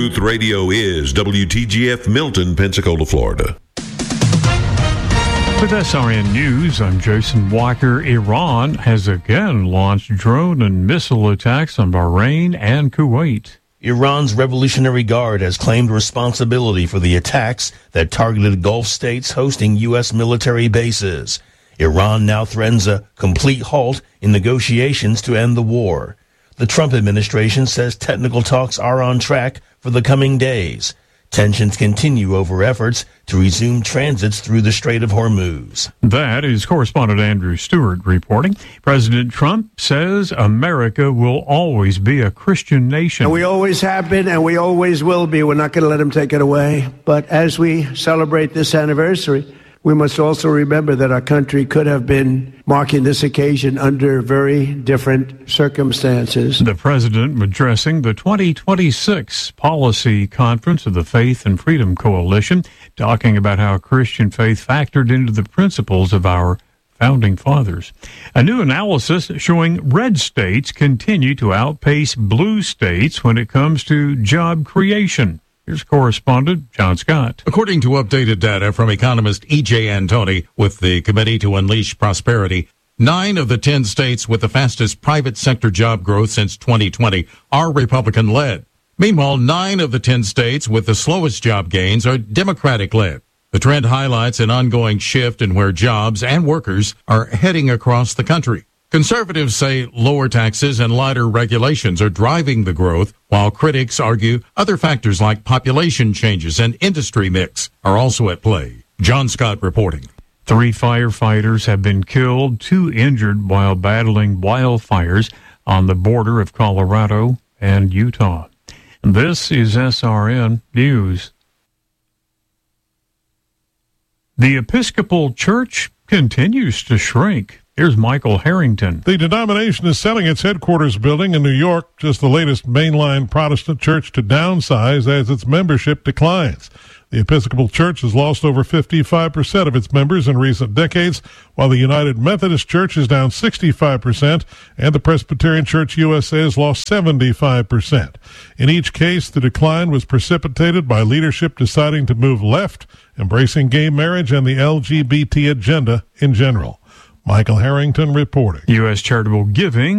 Truth Radio is WTGF Milton, Pensacola, Florida. With SRN News, I'm Jason Walker. Iran has again launched drone and missile attacks on Bahrain and Kuwait. Iran's Revolutionary Guard has claimed responsibility for the attacks that targeted Gulf states hosting U.S. military bases. Iran now threatens a complete halt in negotiations to end the war. The Trump administration says technical talks are on track for the coming days. Tensions continue over efforts to resume transits through the Strait of Hormuz. That is correspondent Andrew Stewart reporting. President Trump says America will always be a Christian nation. And we always have been, and we always will be. We're not going to let them take it away. But as we celebrate this anniversary, we must also remember that our country could have been marking this occasion under very different circumstances. The president addressing the 2026 policy conference of the Faith and Freedom Coalition, talking about how Christian faith factored into the principles of our founding fathers. A new analysis showing red states continue to outpace blue states when it comes to job creation. Here's correspondent John Scott. According to updated data from economist E.J. Antoni with the Committee to Unleash Prosperity, 9 of the 10 states with the fastest private sector job growth since 2020 are Republican-led. Meanwhile, 9 of the 10 states with the slowest job gains are Democratic-led. The trend highlights an ongoing shift in where jobs and workers are heading across the country. Conservatives say lower taxes and lighter regulations are driving the growth, while critics argue other factors like population changes and industry mix are also at play. John Scott reporting. 3 firefighters have been killed, 2 injured while battling wildfires on the border of Colorado and Utah. This is SRN News. The Episcopal Church continues to shrink. Here's Michael Harrington. The denomination is selling its headquarters building in New York, just the latest mainline Protestant church to downsize as its membership declines. The Episcopal Church has lost over 55% of its members in recent decades, while the United Methodist Church is down 65%, and the Presbyterian Church USA has lost 75%. In each case, the decline was precipitated by leadership deciding to move left, embracing gay marriage and the LGBT agenda in general. Michael Harrington reporting. U.S. charitable giving